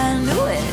I knew it.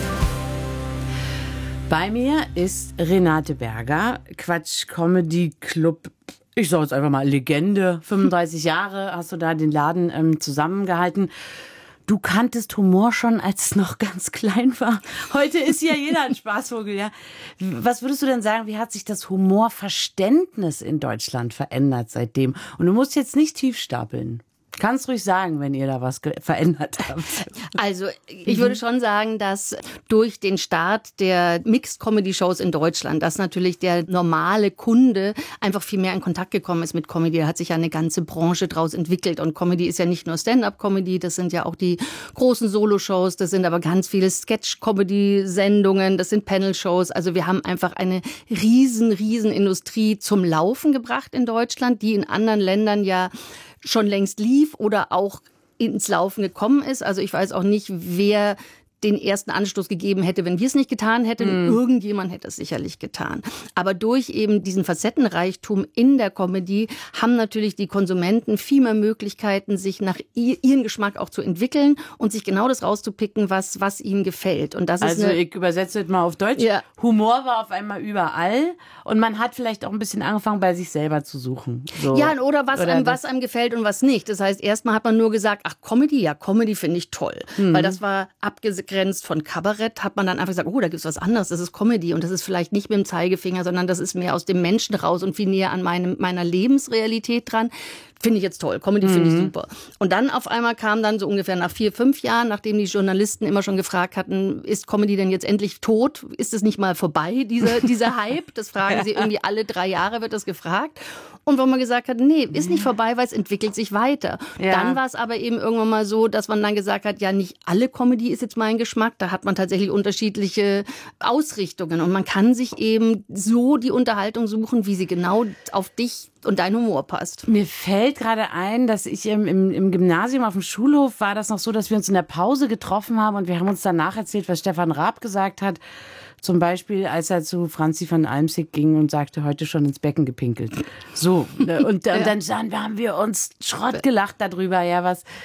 Bei mir ist Renate Berger, Quatsch Comedy Club, ich sage jetzt einfach mal Legende, 35 Jahre hast du da den Laden zusammengehalten. Du kanntest Humor schon, als es noch ganz klein war. Heute ist ja jeder ein Spaßvogel, ja. Was würdest du denn sagen, wie hat sich das Humorverständnis in Deutschland verändert seitdem? Und du musst jetzt nicht tief stapeln. Kannst ruhig sagen, wenn ihr da was verändert habt. Also ich würde schon sagen, dass durch den Start der Mixed-Comedy-Shows in Deutschland, dass natürlich der normale Kunde einfach viel mehr in Kontakt gekommen ist mit Comedy. Da hat sich ja eine ganze Branche draus entwickelt. Und Comedy ist ja nicht nur Stand-up-Comedy, das sind ja auch die großen Solo-Shows, das sind aber ganz viele Sketch-Comedy-Sendungen, das sind Panel-Shows. Also wir haben einfach eine riesen Industrie zum Laufen gebracht in Deutschland, die in anderen Ländern ja schon längst lief oder auch ins Laufen gekommen ist. Also ich weiß auch nicht, wer den ersten Anstoß gegeben hätte, wenn wir es nicht getan hätten. Irgendjemand hätte es sicherlich getan. Aber durch eben diesen Facettenreichtum in der Comedy haben natürlich die Konsumenten viel mehr Möglichkeiten, sich nach ihren Geschmack auch zu entwickeln und sich genau das rauszupicken, was ihnen gefällt. Und das ist ich übersetze es mal auf Deutsch. Ja. Humor war auf einmal überall und man hat vielleicht auch ein bisschen angefangen, bei sich selber zu suchen. So. Ja, oder was einem gefällt und was nicht. Das heißt, erstmal hat man nur gesagt, ach, Comedy finde ich toll. Weil das war abgegrenzt von Kabarett, hat man dann einfach gesagt, oh, da gibt's was anderes, das ist Comedy und das ist vielleicht nicht mit dem Zeigefinger, sondern das ist mehr aus dem Menschen raus und viel näher an meiner Lebensrealität dran. Finde ich jetzt toll. Comedy finde ich super. Und dann auf einmal kam dann so ungefähr nach 4-5 Jahren, nachdem die Journalisten immer schon gefragt hatten, ist Comedy denn jetzt endlich tot? Ist es nicht mal vorbei, dieser Hype? Das fragen sie irgendwie alle 3 Jahre, wird das gefragt. Und wo man gesagt hat, nee, ist nicht vorbei, weil es entwickelt sich weiter. Ja. Dann war es aber eben irgendwann mal so, dass man dann gesagt hat, ja, nicht alle Comedy ist jetzt mein Geschmack. Da hat man tatsächlich unterschiedliche Ausrichtungen. Und man kann sich eben so die Unterhaltung suchen, wie sie genau auf dich und dein Humor passt. Mir fällt gerade ein, dass ich im Gymnasium auf dem Schulhof war das noch so, dass wir uns in der Pause getroffen haben und wir haben uns danach erzählt, was Stefan Raab gesagt hat. Zum Beispiel, als er zu Franzi van Almsick ging und sagte, heute schon ins Becken gepinkelt. So. Und dann haben wir uns Schrott gelacht darüber, ja,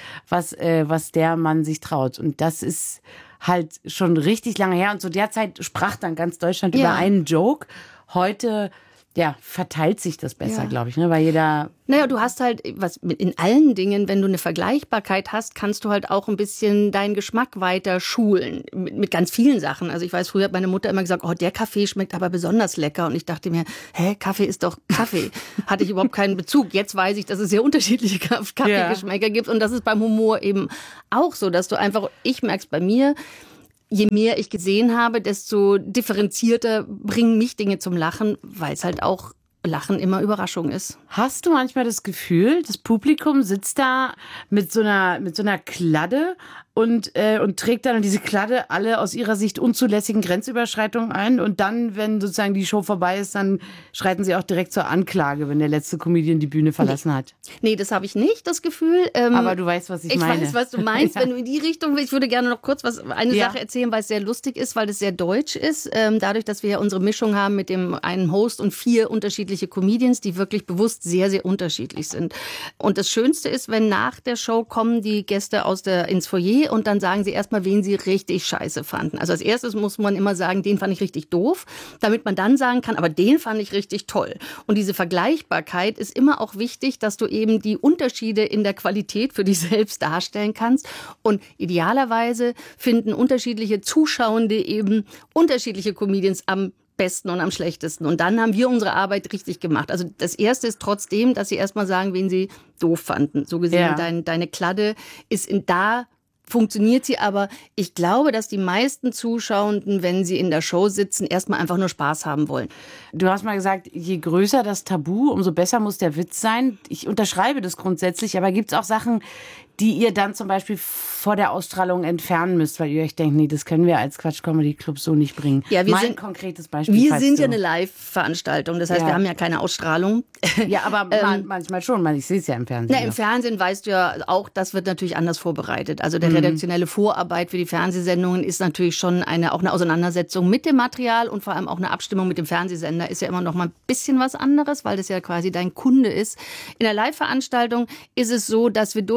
was der Mann sich traut. Und das ist halt schon richtig lange her. Und zu der Zeit sprach dann ganz Deutschland über einen Joke. Heute verteilt sich das besser, glaube ich, ne? Weil jeder... Naja, du hast halt, in allen Dingen, wenn du eine Vergleichbarkeit hast, kannst du halt auch ein bisschen deinen Geschmack weiter schulen. Mit ganz vielen Sachen. Also ich weiß, früher hat meine Mutter immer gesagt, oh, der Kaffee schmeckt aber besonders lecker. Und ich dachte mir, Kaffee ist doch Kaffee. Hatte ich überhaupt keinen Bezug. Jetzt weiß ich, dass es sehr unterschiedliche Kaffeegeschmäcker gibt. Und das ist beim Humor eben auch so, dass du einfach, ich merke es bei mir, je mehr ich gesehen habe, desto differenzierter bringen mich Dinge zum Lachen, weil es halt auch Lachen immer Überraschung ist. Hast du manchmal das Gefühl, das Publikum sitzt da mit so einer Kladde und trägt dann diese Kladde alle aus ihrer Sicht unzulässigen Grenzüberschreitungen ein und dann, wenn sozusagen die Show vorbei ist, dann schreiten sie auch direkt zur Anklage, wenn der letzte Comedian die Bühne verlassen hat? Nee, das habe ich nicht, das Gefühl. Aber du weißt, was ich meine. Ich weiß, was du meinst, wenn du in die Richtung willst. Ich würde gerne noch kurz eine Sache erzählen, weil es sehr lustig ist, weil es sehr deutsch ist. Dadurch, dass wir ja unsere Mischung haben mit dem einen Host und 4 unterschiedliche Comedians, die wirklich bewusst sehr, sehr unterschiedlich sind. Und das Schönste ist, wenn nach der Show kommen die Gäste ins Foyer und dann sagen sie erstmal, wen sie richtig scheiße fanden. Also als erstes muss man immer sagen, den fand ich richtig doof, damit man dann sagen kann, aber den fand ich richtig toll. Und diese Vergleichbarkeit ist immer auch wichtig, dass du eben die Unterschiede in der Qualität für dich selbst darstellen kannst. Und idealerweise finden unterschiedliche Zuschauende eben unterschiedliche Comedians am besten und am schlechtesten. Und dann haben wir unsere Arbeit richtig gemacht. Also das Erste ist trotzdem, dass sie erstmal sagen, wen sie doof fanden. So gesehen, deine Kladde ist funktioniert sie, aber ich glaube, dass die meisten Zuschauenden, wenn sie in der Show sitzen, erstmal einfach nur Spaß haben wollen. Du hast mal gesagt, je größer das Tabu, umso besser muss der Witz sein. Ich unterschreibe das grundsätzlich, aber gibt es auch Sachen, die ihr dann zum Beispiel vor der Ausstrahlung entfernen müsst, weil ihr euch denkt, nee, das können wir als Quatsch Comedy Club so nicht bringen. Ja, ein konkretes Beispiel. Wir sind ja eine Live-Veranstaltung, das heißt, wir haben ja keine Ausstrahlung. Ja, aber manchmal schon, ich sehe es ja im Fernsehen. Im Fernsehen weißt du ja auch, das wird natürlich anders vorbereitet. Also der redaktionelle Vorarbeit für die Fernsehsendungen ist natürlich schon auch eine Auseinandersetzung mit dem Material und vor allem auch eine Abstimmung mit dem Fernsehsender ist ja immer noch mal ein bisschen was anderes, weil das ja quasi dein Kunde ist. In der Live-Veranstaltung ist es so, dass wir durchaus auch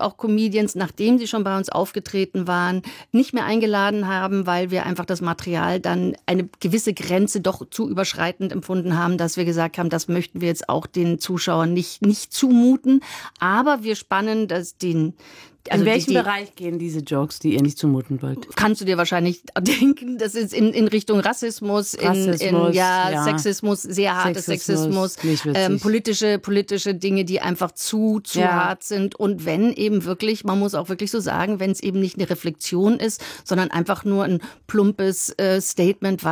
auch Comedians, nachdem sie schon bei uns aufgetreten waren, nicht mehr eingeladen haben, weil wir einfach das Material dann eine gewisse Grenze doch zu überschreitend empfunden haben, dass wir gesagt haben, das möchten wir jetzt auch den Zuschauern nicht zumuten. Aber wir spannen in welchem Bereich gehen diese Jokes, die ihr nicht zumuten wollt? Kannst du dir wahrscheinlich denken, das ist in Richtung Rassismus, Sexismus, sehr hartes Sexismus, politische Dinge, die einfach zu hart sind. Und wenn eben wirklich, man muss auch wirklich so sagen, wenn es eben nicht eine Reflexion ist, sondern einfach nur ein plumpes Statement,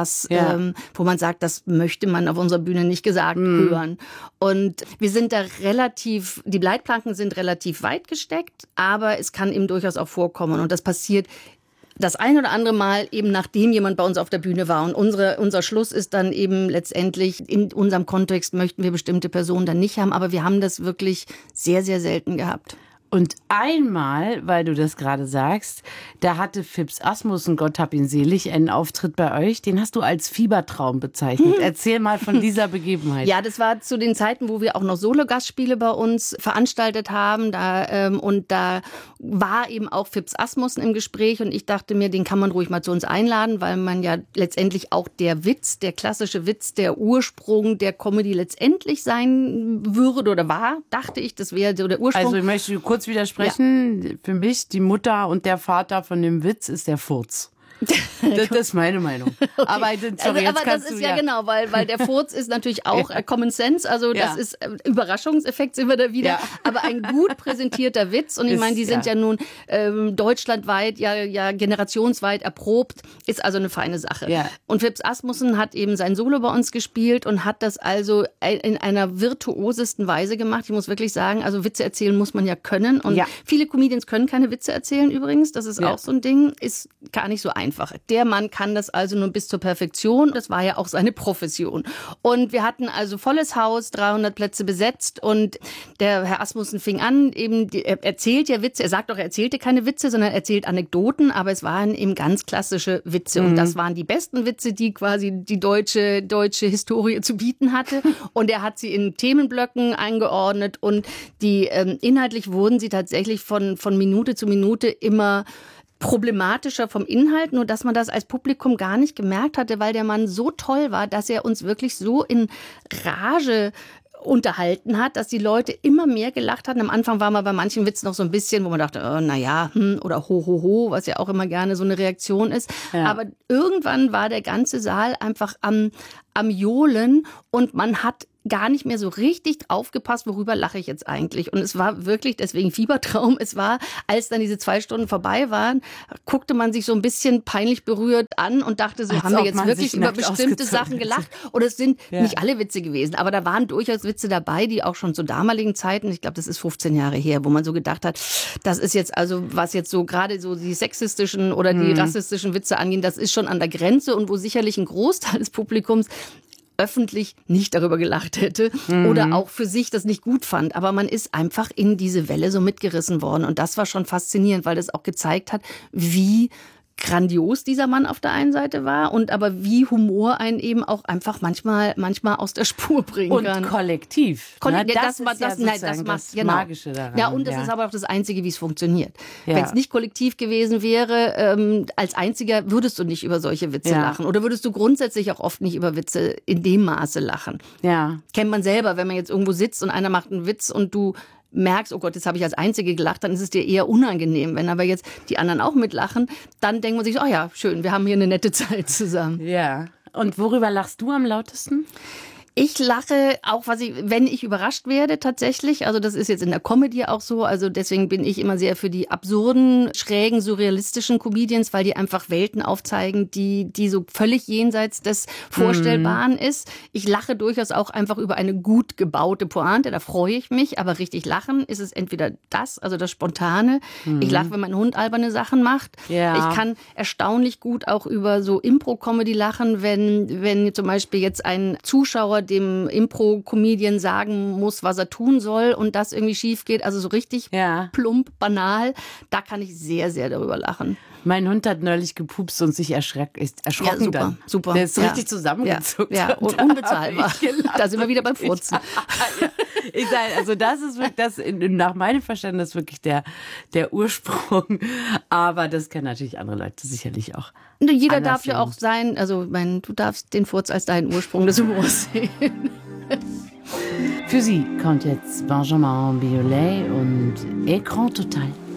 wo man sagt, das möchte man auf unserer Bühne nicht gesagt hören. Und wir sind da die Leitplanken sind relativ weit gesteckt, aber es kann eben durchaus auch vorkommen. Und das passiert das ein oder andere Mal eben, nachdem jemand bei uns auf der Bühne war. Und unser Schluss ist dann eben letztendlich, in unserem Kontext möchten wir bestimmte Personen dann nicht haben. Aber wir haben das wirklich sehr, sehr selten gehabt. Und einmal, weil du das gerade sagst, da hatte Phipps Asmussen, Gott hab ihn selig, einen Auftritt bei euch. Den hast du als Fiebertraum bezeichnet. Erzähl mal von dieser Begebenheit. Ja, das war zu den Zeiten, wo wir auch noch Solo-Gastspiele bei uns veranstaltet haben. Und da war eben auch Phipps Asmussen im Gespräch. Und ich dachte mir, den kann man ruhig mal zu uns einladen, weil man ja letztendlich auch der klassische Witz, der Ursprung der Comedy letztendlich sein würde oder war, dachte ich. Das wäre so der Ursprung. Also ich möchte kurz widersprechen. Ja. Für mich, die Mutter und der Vater von dem Witz ist der Furz. Das ist meine Meinung. Okay. Aber das ist ja genau, weil der Furz ist natürlich auch Common Sense, also das ist Überraschungseffekt, sind wir da wieder. Ja. Aber ein gut präsentierter Witz, und ich meine, die sind ja nun deutschlandweit, ja generationsweit erprobt, ist also eine feine Sache. Ja. Und Phipps Asmussen hat eben sein Solo bei uns gespielt und hat das also in einer virtuosesten Weise gemacht. Ich muss wirklich sagen, also Witze erzählen muss man ja können. Und viele Comedians können keine Witze erzählen übrigens. Das ist auch so ein Ding, ist gar nicht so einfach. Der Mann kann das also nur bis zur Perfektion. Das war ja auch seine Profession. Und wir hatten also volles Haus, 300 Plätze besetzt. Und der Herr Asmussen fing an, er erzählt ja Witze. Er sagt auch, er erzählte keine Witze, sondern er erzählt Anekdoten. Aber es waren eben ganz klassische Witze. Und das waren die besten Witze, die quasi die deutsche Historie zu bieten hatte. Und er hat sie in Themenblöcken eingeordnet. Und inhaltlich wurden sie tatsächlich von Minute zu Minute immer problematischer vom Inhalt, nur dass man das als Publikum gar nicht gemerkt hatte, weil der Mann so toll war, dass er uns wirklich so in Rage unterhalten hat, dass die Leute immer mehr gelacht hatten. Am Anfang war man bei manchen Witzen noch so ein bisschen, wo man dachte, oder ho, ho, ho, was ja auch immer gerne so eine Reaktion ist. Ja. Aber irgendwann war der ganze Saal einfach am Johlen und man hat gar nicht mehr so richtig aufgepasst, worüber lache ich jetzt eigentlich. Und es war wirklich, deswegen Fiebertraum, es war, als dann diese 2 Stunden vorbei waren, guckte man sich so ein bisschen peinlich berührt an und dachte so, haben wir jetzt wirklich über bestimmte Sachen gelacht? Oder es sind nicht alle Witze gewesen, aber da waren durchaus Witze dabei, die auch schon zu damaligen Zeiten, ich glaube, das ist 15 Jahre her, wo man so gedacht hat, das ist jetzt also, was jetzt so gerade so die sexistischen oder die rassistischen Witze angehen, das ist schon an der Grenze und wo sicherlich ein Großteil des Publikums öffentlich nicht darüber gelacht hätte oder auch für sich das nicht gut fand. Aber man ist einfach in diese Welle so mitgerissen worden. Und das war schon faszinierend, weil das auch gezeigt hat, wie grandios dieser Mann auf der einen Seite war und aber wie Humor einen eben auch einfach manchmal aus der Spur bringen kann. Und kollektiv. Das Magische daran. Ja, und das ist aber auch das Einzige, wie es funktioniert. Ja. Wenn es nicht kollektiv gewesen wäre, als Einziger würdest du nicht über solche Witze lachen. Oder würdest du grundsätzlich auch oft nicht über Witze in dem Maße lachen. Ja. Kennt man selber, wenn man jetzt irgendwo sitzt und einer macht einen Witz und du merkst, oh Gott, jetzt habe ich als Einzige gelacht, dann ist es dir eher unangenehm. Wenn aber jetzt die anderen auch mitlachen, dann denkt man sich, oh ja, schön, wir haben hier eine nette Zeit zusammen. Ja. Und worüber lachst du am lautesten? Ich lache auch, wenn ich überrascht werde tatsächlich. Also das ist jetzt in der Comedy auch so. Also deswegen bin ich immer sehr für die absurden, schrägen, surrealistischen Comedians, weil die einfach Welten aufzeigen, die so völlig jenseits des Vorstellbaren ist. Ich lache durchaus auch einfach über eine gut gebaute Pointe. Da freue ich mich. Aber richtig lachen ist es entweder also das Spontane. Ich lache, wenn mein Hund alberne Sachen macht. Ja. Ich kann erstaunlich gut auch über so Impro-Comedy lachen, wenn zum Beispiel jetzt ein Zuschauer dem Impro-Comedian sagen muss, was er tun soll und das irgendwie schief geht. Also so richtig plump, banal. Da kann ich sehr, sehr darüber lachen. Mein Hund hat neulich gepupst und sich erschrocken super, dann. Super. Der ist richtig zusammengezuckt. Ja, und unbezahlbar. Da sind wir wieder beim Furzen. Ich sage, also das ist wirklich nach meinem Verständnis wirklich der Ursprung. Aber das kennen natürlich andere Leute sicherlich auch. Jeder darf ja auch sein, also du darfst den Furz als deinen Ursprung des Humors sehen. Für Sie kommt jetzt Benjamin Biolay und Écran Total.